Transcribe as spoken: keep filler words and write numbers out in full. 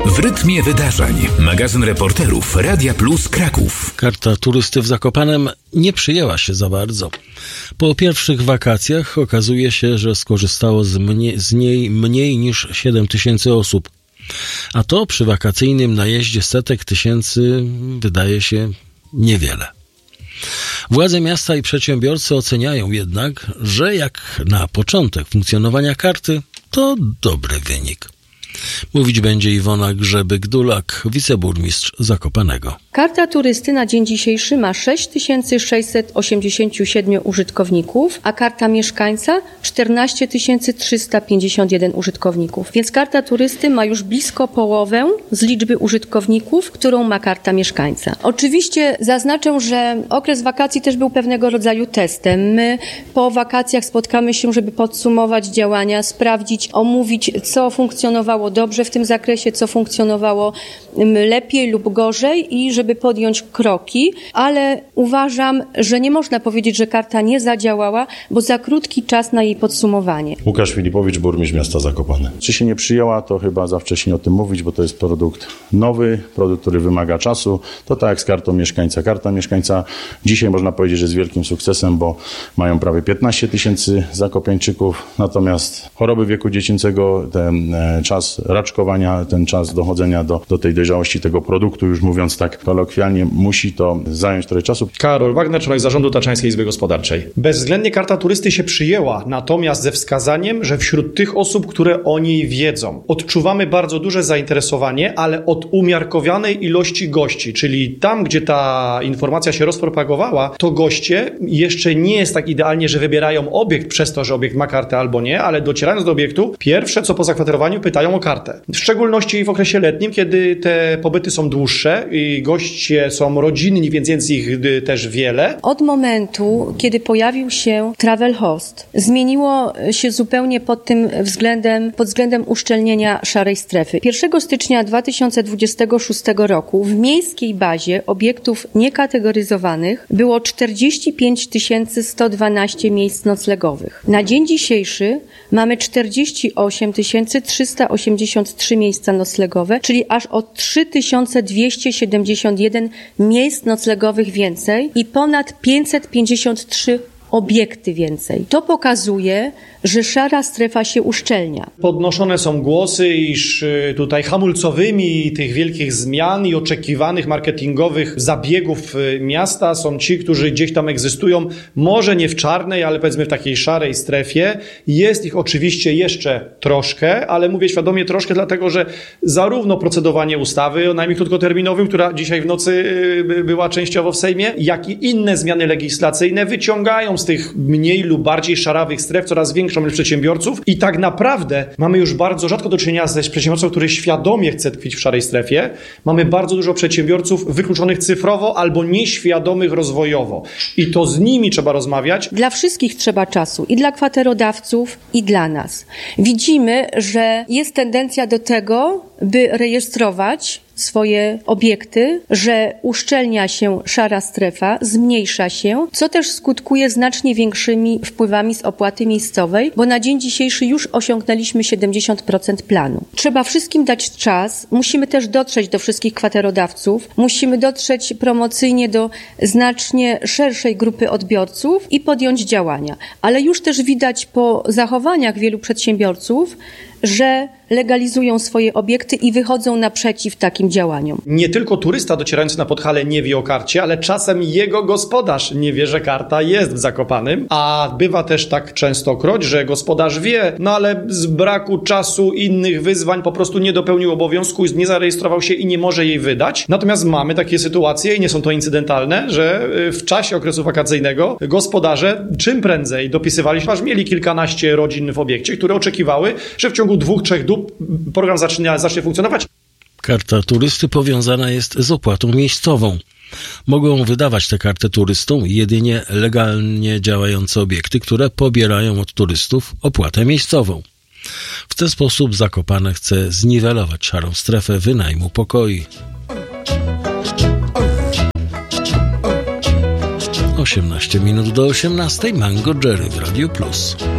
W rytmie wydarzeń. Magazyn reporterów Radia Plus Kraków. Karta turysty w Zakopanem nie przyjęła się za bardzo. Po pierwszych wakacjach okazuje się, że skorzystało z, mnie, z niej mniej niż siedem tysięcy osób. A to przy wakacyjnym najeździe setek tysięcy wydaje się niewiele. Władze miasta i przedsiębiorcy oceniają jednak, że jak na początek funkcjonowania karty, to dobry wynik. Mówić będzie Iwona Grzeby-Gdulak, wiceburmistrz Zakopanego. Karta turysty na dzień dzisiejszy ma sześć tysięcy sześćset osiemdziesiąt siedem użytkowników, a karta mieszkańca czternaście tysięcy trzysta pięćdziesiąt jeden użytkowników. Więc karta turysty ma już blisko połowę z liczby użytkowników, którą ma karta mieszkańca. Oczywiście zaznaczę, że okres wakacji też był pewnego rodzaju testem. My po wakacjach spotkamy się, żeby podsumować działania, sprawdzić, omówić, co funkcjonowało dobrze w tym zakresie, co funkcjonowało lepiej lub gorzej i żeby podjąć kroki, ale uważam, że nie można powiedzieć, że karta nie zadziałała, bo za krótki czas na jej podsumowanie. Łukasz Filipowicz, burmistrz miasta Zakopane. Czy się nie przyjęła, to chyba za wcześnie o tym mówić, bo to jest produkt nowy, produkt, który wymaga czasu. To tak jak z kartą mieszkańca. Karta mieszkańca dzisiaj można powiedzieć, że jest wielkim sukcesem, bo mają prawie piętnaście tysięcy zakopiańczyków, natomiast choroby wieku dziecięcego, ten czas raczkowania, ten czas dochodzenia do, do tej dojrzałości tego produktu, już mówiąc tak kolokwialnie, musi to zająć trochę czasu. Karol Wagner, członek zarządu Taczańskiej Izby Gospodarczej. Bezwzględnie karta turysty się przyjęła, natomiast ze wskazaniem, że wśród tych osób, które o niej wiedzą, odczuwamy bardzo duże zainteresowanie, ale od umiarkowanej ilości gości, czyli tam, gdzie ta informacja się rozpropagowała, to goście jeszcze nie jest tak idealnie, że wybierają obiekt przez to, że obiekt ma kartę albo nie, ale docierając do obiektu, pierwsze co po zakwaterowaniu pytają o kartę. W szczególności w okresie letnim, kiedy te pobyty są dłuższe i goście są rodzinni, więc jest ich też wiele. Od momentu, kiedy pojawił się Travel Host, zmieniło się zupełnie pod tym względem, pod względem uszczelnienia szarej strefy. pierwszego stycznia dwa tysiące dwudziestego szóstego roku w miejskiej bazie obiektów niekategoryzowanych było czterdzieści pięć tysięcy sto dwanaście miejsc noclegowych. Na dzień dzisiejszy mamy czterdzieści osiem tysięcy trzysta osiemdziesiąt trzy miejsca noclegowe, czyli aż o trzy tysiące dwieście siedemdziesiąt jeden miejsc noclegowych więcej i ponad pięćset pięćdziesiąt trzy obiekty więcej. To pokazuje, że szara strefa się uszczelnia. Podnoszone są głosy, iż tutaj hamulcowymi tych wielkich zmian i oczekiwanych marketingowych zabiegów miasta są ci, którzy gdzieś tam egzystują, może nie w czarnej, ale powiedzmy w takiej szarej strefie. Jest ich oczywiście jeszcze troszkę, ale mówię świadomie troszkę, dlatego że zarówno procedowanie ustawy o najmniej krótkoterminowym, która dzisiaj w nocy była częściowo w Sejmie, jak i inne zmiany legislacyjne wyciągają z tych mniej lub bardziej szarawych stref coraz większą ilość przedsiębiorców i tak naprawdę mamy już bardzo rzadko do czynienia z przedsiębiorcą, który świadomie chce tkwić w szarej strefie. Mamy bardzo dużo przedsiębiorców wykluczonych cyfrowo albo nieświadomych rozwojowo i to z nimi trzeba rozmawiać. Dla wszystkich trzeba czasu, i dla kwaterodawców, i dla nas. Widzimy, że jest tendencja do tego, by rejestrować swoje obiekty, że uszczelnia się szara strefa, zmniejsza się, co też skutkuje znacznie większymi wpływami z opłaty miejscowej, bo na dzień dzisiejszy już osiągnęliśmy siedemdziesiąt procent planu. Trzeba wszystkim dać czas, musimy też dotrzeć do wszystkich kwaterodawców, musimy dotrzeć promocyjnie do znacznie szerszej grupy odbiorców i podjąć działania. Ale już też widać po zachowaniach wielu przedsiębiorców, że legalizują swoje obiekty i wychodzą naprzeciw takim działaniom. Nie tylko turysta docierający na Podhale nie wie o karcie, ale czasem jego gospodarz nie wie, że karta jest w Zakopanem, a bywa też tak częstokroć, że gospodarz wie, no ale z braku czasu, innych wyzwań po prostu nie dopełnił obowiązku, nie zarejestrował się i nie może jej wydać. Natomiast mamy takie sytuacje i nie są to incydentalne, że w czasie okresu wakacyjnego gospodarze czym prędzej dopisywali się, aż mieli kilkanaście rodzin w obiekcie, które oczekiwały, że w ciągu dwóch, trzech dób program zacznie, zacznie funkcjonować. Karta turysty powiązana jest z opłatą miejscową. Mogą wydawać tę kartę turystom jedynie legalnie działające obiekty, które pobierają od turystów opłatę miejscową. W ten sposób Zakopane chce zniwelować szarą strefę wynajmu pokoi. osiemnaście minut do osiemnastej. Mango Jerry w Radio Plus.